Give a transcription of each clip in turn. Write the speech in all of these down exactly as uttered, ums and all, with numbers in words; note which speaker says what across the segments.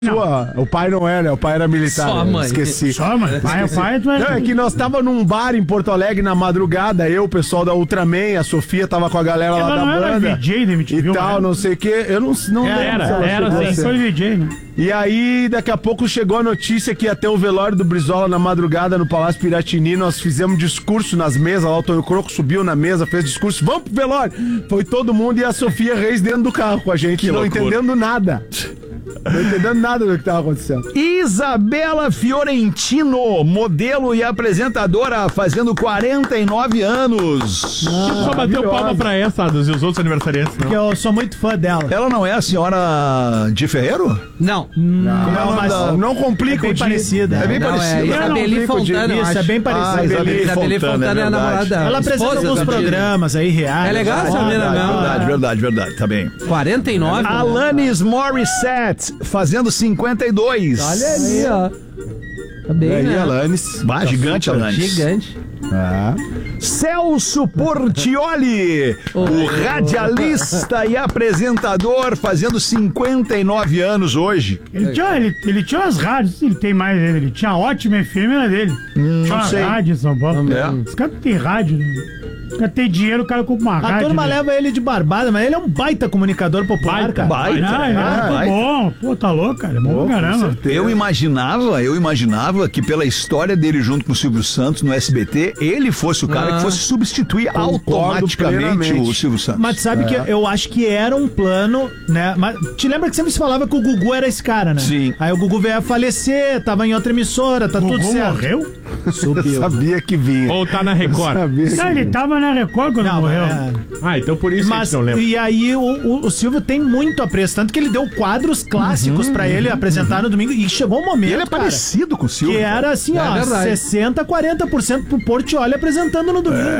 Speaker 1: Sua, o pai não é, né? O pai era militar.
Speaker 2: Só a mãe.
Speaker 1: Esqueci.
Speaker 3: Só, mãe. Pai, pai, tu é...
Speaker 1: Não, é que nós tava num bar em Porto Alegre na madrugada, eu, o pessoal da Ultraman, a Sofia tava com a galera
Speaker 3: Ela
Speaker 1: lá
Speaker 3: não
Speaker 1: da
Speaker 3: era
Speaker 1: banda.
Speaker 3: V J da M T V,
Speaker 1: e tal,
Speaker 3: né?
Speaker 1: não sei o que. Eu não, não
Speaker 3: Era,
Speaker 1: lembro se ela
Speaker 3: era,
Speaker 1: chegou a
Speaker 3: sim,
Speaker 1: ser.
Speaker 3: foi V J, né?
Speaker 1: E aí, daqui a pouco chegou a notícia que ia ter o velório do Brizola na madrugada no Palácio Piratini. Nós fizemos discurso nas mesas lá, o Tonho Croco subiu na mesa, fez discurso, vamos pro velório! Foi todo mundo e a Sofia Reis dentro do carro com a gente,
Speaker 4: Que
Speaker 1: não
Speaker 4: loucura.
Speaker 1: entendendo nada. Não entendendo nada do que tava acontecendo.
Speaker 4: Isabela Fiorentino, modelo e apresentadora, fazendo quarenta e nove anos.
Speaker 5: Só bateu palma pra essa dos e os outros aniversariantes, não.
Speaker 6: Porque eu sou muito fã dela.
Speaker 4: Ela não é a senhora de Ferreiro?
Speaker 2: Não.
Speaker 1: Não,
Speaker 4: Não,
Speaker 1: mas
Speaker 4: não.
Speaker 1: não complica
Speaker 6: É bem
Speaker 1: o dia.
Speaker 6: parecida.
Speaker 4: É bem
Speaker 2: Não,
Speaker 4: parecida.
Speaker 2: é Isabeli
Speaker 1: Não,
Speaker 2: Fontana, eu
Speaker 6: Isso,
Speaker 2: acho.
Speaker 6: é bem parecida.
Speaker 4: Ah, Isabeli
Speaker 2: Isabeli
Speaker 4: Fontana,
Speaker 2: Fontana é
Speaker 4: é
Speaker 2: a namorada
Speaker 4: verdade.
Speaker 2: dela.
Speaker 6: Ela apresenta
Speaker 2: esposa
Speaker 6: alguns
Speaker 2: da Tina.
Speaker 6: programas aí, reais.
Speaker 2: É legal essa menina
Speaker 4: Verdade,
Speaker 2: mesmo.
Speaker 4: verdade, verdade, verdade, tá bem.
Speaker 2: quarenta e nove?
Speaker 4: Alanis Morissette, fazendo cinquenta e dois.
Speaker 2: Olha ali, ó. Tá bem,
Speaker 1: Aí,
Speaker 2: né?
Speaker 1: Alanis.
Speaker 4: Bah, gigante, Alanis.
Speaker 2: Gigante.
Speaker 1: Ah.
Speaker 4: Celso Portioli, o radialista e apresentador, fazendo cinquenta e nove anos hoje.
Speaker 3: Ele tinha, ele, ele tinha umas rádios, ele tem mais dele. Ele tinha a ótima F M, era dele. tinha uma
Speaker 4: sei.
Speaker 3: rádio em São Paulo.
Speaker 4: É.
Speaker 3: Os caras têm rádio, né? Os caras têm dinheiro, o cara compra uma
Speaker 6: A
Speaker 3: rádio.
Speaker 6: turma
Speaker 3: né?
Speaker 6: leva ele de barbada, mas ele é um baita comunicador popular,
Speaker 5: Baita,
Speaker 6: cara.
Speaker 4: baita.
Speaker 3: Ah, ele é
Speaker 4: Ah,
Speaker 3: muito
Speaker 4: vai.
Speaker 3: bom. Pô, tá louco, cara. É bom pra caramba.
Speaker 4: Eu imaginava, eu imaginava que pela história dele junto com o Silvio Santos no S B T, ele fosse o cara
Speaker 2: Ah.
Speaker 4: que fosse substituir automaticamente
Speaker 1: plenamente.
Speaker 4: o Silvio Santos.
Speaker 6: Mas tu sabe que eu acho que era um plano, né? Mas te lembra que sempre se falava que o Gugu era esse cara, né?
Speaker 4: Sim.
Speaker 6: Aí o Gugu veio a falecer, tava em outra emissora, tá tudo
Speaker 3: Gugu
Speaker 6: certo.
Speaker 3: morreu?
Speaker 1: Eu
Speaker 6: Subiu.
Speaker 1: sabia que vinha.
Speaker 5: Ou tá na Record.
Speaker 1: Sabia que
Speaker 3: Não, ele
Speaker 1: vinha.
Speaker 3: tava na Record quando
Speaker 6: Não,
Speaker 3: morreu.
Speaker 6: é...
Speaker 5: Ah, então por isso
Speaker 6: Mas,
Speaker 5: que a gente não lembra.
Speaker 6: e aí o, o, o Silvio tem muito apreço, tanto que ele deu quadros clássicos pra ele apresentar no domingo, e chegou um momento,
Speaker 4: Ele é
Speaker 6: cara,
Speaker 4: parecido com o Silvio.
Speaker 6: que era assim,
Speaker 2: É
Speaker 6: ó,
Speaker 2: verdade.
Speaker 6: sessenta, quarenta por cento pro Portioli apresentando no domingo.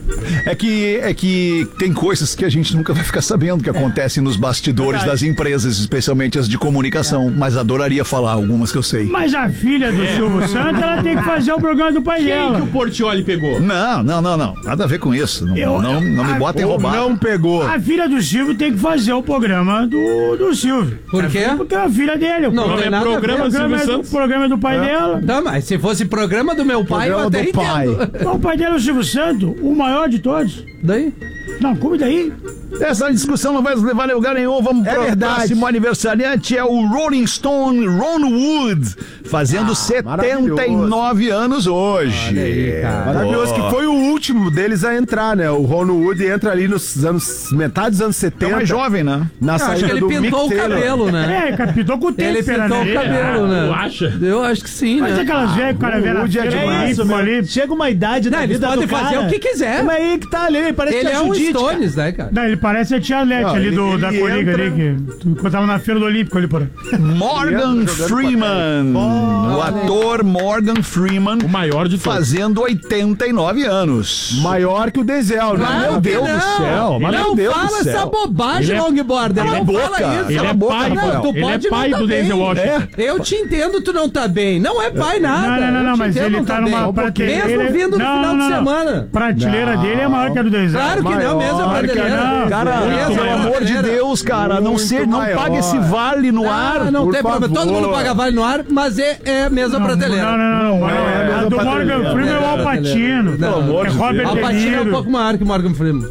Speaker 4: É que, é que tem coisas que a gente nunca vai ficar sabendo que acontecem nos bastidores
Speaker 6: Verdade.
Speaker 4: das empresas, especialmente as de comunicação. Mas adoraria falar algumas que eu sei.
Speaker 3: Mas a filha do Silvio Santos, ela tem que fazer o programa do pai
Speaker 5: Quem
Speaker 3: dela.
Speaker 5: que o Portioli pegou?
Speaker 4: Não, não, não, não. Nada a ver com isso. Não,
Speaker 3: Eu-
Speaker 4: não, não me
Speaker 3: Ah,
Speaker 4: botem
Speaker 1: Ou
Speaker 4: roubado.
Speaker 1: não pegou.
Speaker 3: A filha do Silvio tem que fazer o programa do, do Silvio.
Speaker 2: Por quê?
Speaker 3: Porque é a filha dele. O
Speaker 2: Não,
Speaker 3: programa,
Speaker 2: tem
Speaker 5: é
Speaker 2: nada a ver.
Speaker 5: programa
Speaker 3: o programa,
Speaker 5: Silvio
Speaker 3: é, do-
Speaker 5: Santos.
Speaker 3: o programa é do pai dela.
Speaker 2: Não, mas se fosse programa do meu pai, eu
Speaker 1: Programa
Speaker 2: até
Speaker 1: do pai.
Speaker 2: entendo.
Speaker 3: O pai dele é o Silvio Santos, o maior de todos.
Speaker 2: Daí?
Speaker 3: Não, como daí?
Speaker 4: Essa discussão não vai levar a lugar nenhum. Vamos
Speaker 1: É
Speaker 4: pro
Speaker 1: verdade.
Speaker 4: próximo aniversariante. É o Rolling Stone Ron Wood, fazendo setenta e nove anos hoje.
Speaker 1: Maravilhoso, que foi o último deles a entrar, né? O Ron Wood entra ali nos anos, metade dos anos
Speaker 4: É
Speaker 1: setenta.
Speaker 4: mais jovem, né?
Speaker 1: Na
Speaker 2: Eu acho
Speaker 1: saída
Speaker 2: que ele
Speaker 1: do
Speaker 2: pintou o
Speaker 1: Mick Taylor.
Speaker 2: cabelo, né?
Speaker 3: É, cara, pintou com o tempo,
Speaker 2: Ele pintou o cabelo, né?
Speaker 5: Tu acha?
Speaker 2: Eu acho que sim,
Speaker 3: Mas
Speaker 2: né?
Speaker 3: aquelas velhas que o cara vê na
Speaker 1: Woody é
Speaker 3: feira,
Speaker 1: demais.
Speaker 3: ali,
Speaker 6: Isso,
Speaker 3: pô,
Speaker 6: meu.
Speaker 3: ali.
Speaker 6: Chega uma idade
Speaker 2: Não,
Speaker 6: da
Speaker 2: eles
Speaker 6: vida
Speaker 2: podem
Speaker 6: do
Speaker 2: fazer
Speaker 6: cara,
Speaker 2: o que quiser.
Speaker 6: Mas aí que tá ali, ele parece
Speaker 2: Ele
Speaker 6: que
Speaker 2: é
Speaker 6: a
Speaker 2: um
Speaker 6: Judite, cara.
Speaker 2: Stones, né, cara?
Speaker 3: Não, ele parece a tia Lete
Speaker 1: Não,
Speaker 3: ali do,
Speaker 1: ele-
Speaker 3: da
Speaker 1: ele
Speaker 3: Coliga
Speaker 1: entra-
Speaker 3: ali, que tu encontrava na feira do Olímpico ali, porra.
Speaker 4: Morgan Freeman. O ator Morgan Freeman.
Speaker 5: O maior de todos.
Speaker 4: Fazendo oitenta e nove anos.
Speaker 1: Maior que o Denzel, né?
Speaker 2: Claro
Speaker 4: Meu
Speaker 2: que
Speaker 4: Deus
Speaker 2: não.
Speaker 4: do céu, mas
Speaker 2: não
Speaker 4: meu Deus
Speaker 2: fala
Speaker 4: do céu.
Speaker 2: essa bobagem,
Speaker 5: Ele é-
Speaker 2: longboarder.
Speaker 4: Cala a
Speaker 2: Não
Speaker 4: boca.
Speaker 2: fala isso.
Speaker 5: Ele
Speaker 4: Cala
Speaker 5: é
Speaker 4: a boca,
Speaker 5: pai,
Speaker 4: Rafael.
Speaker 2: tu
Speaker 5: ele é
Speaker 2: pode
Speaker 5: pai
Speaker 2: não
Speaker 5: do
Speaker 2: tá
Speaker 5: Denzel
Speaker 2: bem.
Speaker 5: Washington.
Speaker 2: Eu te entendo, tu não tá bem. Não é pai nada.
Speaker 3: Não, não, não,
Speaker 2: Eu
Speaker 3: não,
Speaker 2: te
Speaker 3: mas
Speaker 2: entendo,
Speaker 3: ele
Speaker 2: não
Speaker 3: tá numa
Speaker 2: bem.
Speaker 3: prateleira.
Speaker 2: Mesmo vindo no
Speaker 3: Não,
Speaker 2: final
Speaker 3: não,
Speaker 2: de
Speaker 3: não.
Speaker 2: semana.
Speaker 3: Prateleira
Speaker 1: Não.
Speaker 3: dele é maior que a do Denzel.
Speaker 2: Claro que não,
Speaker 1: Maior,
Speaker 2: mesmo
Speaker 1: cara,
Speaker 2: prateleira.
Speaker 3: não.
Speaker 4: Cara,
Speaker 2: Mesmo
Speaker 4: pelo amor de
Speaker 2: prateleira.
Speaker 4: Deus, cara, não,
Speaker 1: Muito
Speaker 4: ser, não
Speaker 1: maior.
Speaker 4: paga esse vale no
Speaker 2: Ah,
Speaker 4: ar.
Speaker 2: não
Speaker 1: por
Speaker 2: tem problema. Todo
Speaker 1: favor.
Speaker 2: mundo paga vale no ar, mas é, é a mesma
Speaker 3: Não,
Speaker 2: prateleira.
Speaker 3: não, não, não, não.
Speaker 1: é a
Speaker 3: A
Speaker 1: mesma
Speaker 3: do Morgan
Speaker 1: prateleira.
Speaker 3: Freeman é o
Speaker 2: É,
Speaker 3: Al Pacino.
Speaker 2: Pelo
Speaker 4: amor
Speaker 3: É
Speaker 4: de
Speaker 3: Robert
Speaker 4: Deus.
Speaker 2: Al
Speaker 3: De
Speaker 2: Pacino é um
Speaker 3: Niro.
Speaker 2: pouco maior que o Morgan Freeman.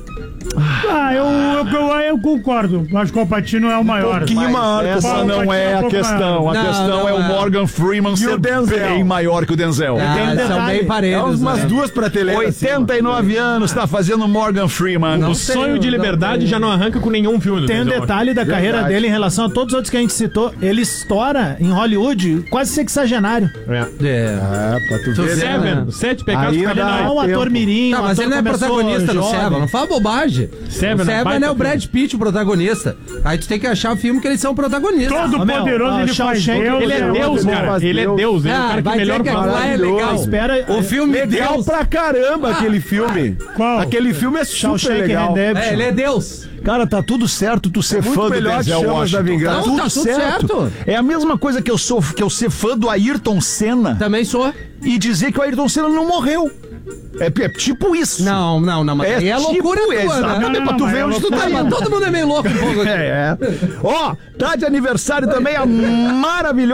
Speaker 3: Ah, eu, eu, eu, eu concordo. Acho que o Al Pacino é o maior.
Speaker 4: pouquinho maior.
Speaker 1: essa
Speaker 3: Essa
Speaker 1: não é a
Speaker 4: questão. A
Speaker 2: Não,
Speaker 4: questão
Speaker 2: não
Speaker 4: é o
Speaker 2: é.
Speaker 4: Morgan Freeman ser
Speaker 1: o Denzel.
Speaker 4: bem maior que o Denzel.
Speaker 2: Ah,
Speaker 6: tem um
Speaker 2: são
Speaker 6: detalhe.
Speaker 2: bem
Speaker 1: É
Speaker 2: parelhos.
Speaker 1: umas
Speaker 2: né?
Speaker 1: duas prateleiras.
Speaker 4: oitenta e nove anos, tá fazendo Morgan Freeman.
Speaker 2: Não
Speaker 5: O
Speaker 2: sei,
Speaker 5: sonho de
Speaker 2: não
Speaker 5: liberdade
Speaker 2: tem.
Speaker 5: já não arranca com nenhum filme do
Speaker 6: Tem um
Speaker 5: Denzel
Speaker 6: detalhe da carreira
Speaker 1: Verdade.
Speaker 6: dele em relação a todos os outros que a gente citou. Ele estoura em Hollywood quase sexagenário.
Speaker 5: Washington. É.
Speaker 2: É.
Speaker 1: É, pra tu
Speaker 2: Tu
Speaker 1: ver.
Speaker 2: vê,
Speaker 1: né?
Speaker 5: Seven, Sete Pecados
Speaker 1: Ainda
Speaker 5: Capitais.
Speaker 6: Não é um ator
Speaker 1: tempo.
Speaker 6: mirim,
Speaker 2: Tá,
Speaker 6: um
Speaker 2: mas
Speaker 6: ator
Speaker 2: ele não é
Speaker 6: começou
Speaker 2: protagonista no
Speaker 6: jovem.
Speaker 2: Seven, não fala bobagem.
Speaker 5: Seven
Speaker 2: o
Speaker 5: é
Speaker 2: Seven
Speaker 5: baita
Speaker 2: é o Brad
Speaker 5: filme.
Speaker 2: Pitt, o protagonista. Aí tu tem que achar o filme que eles são protagonistas.
Speaker 3: Todo
Speaker 6: Ah, meu,
Speaker 3: poderoso
Speaker 6: ah,
Speaker 3: ele faz
Speaker 6: Shawshank,
Speaker 3: Deus.
Speaker 5: Ele é
Speaker 3: né?
Speaker 5: Deus,
Speaker 1: Deus
Speaker 5: cara.
Speaker 1: faz
Speaker 5: Ele é
Speaker 1: Deus.
Speaker 5: Deus. Ele é o
Speaker 2: Ah,
Speaker 5: cara que
Speaker 2: vai
Speaker 5: melhor
Speaker 2: dizer que
Speaker 5: faz.
Speaker 2: lá é legal.
Speaker 6: Espera,
Speaker 2: O filme
Speaker 1: Legal
Speaker 2: Deus.
Speaker 1: pra caramba aquele filme.
Speaker 3: Qual?
Speaker 1: Aquele filme é super
Speaker 6: Shawshank
Speaker 1: legal.
Speaker 6: Redemption.
Speaker 2: É, ele é Deus.
Speaker 4: Cara, tá tudo certo tu ser
Speaker 1: muito
Speaker 4: fã do
Speaker 1: melhor que
Speaker 4: Denzel
Speaker 1: Chamas da
Speaker 4: Washington.
Speaker 1: Vingança.
Speaker 4: Tá
Speaker 2: Não,
Speaker 4: tudo,
Speaker 2: tá tudo
Speaker 4: certo.
Speaker 2: certo.
Speaker 4: É a mesma coisa que eu sou que eu ser fã do Ayrton Senna
Speaker 2: Também sou.
Speaker 4: e dizer que o Ayrton Senna não morreu. É, é tipo isso.
Speaker 2: Não, não, não, mas
Speaker 4: É,
Speaker 2: aí é
Speaker 4: tipo,
Speaker 2: loucura tua, né?
Speaker 4: exatamente,
Speaker 3: Não, não,
Speaker 4: pra tu
Speaker 3: não,
Speaker 4: ver
Speaker 3: é
Speaker 4: onde tu tá
Speaker 3: loucura.
Speaker 4: indo.
Speaker 2: Todo mundo é meio louco um pouco aqui.
Speaker 4: É, é. Ó, tá de aniversário também a maravilhosa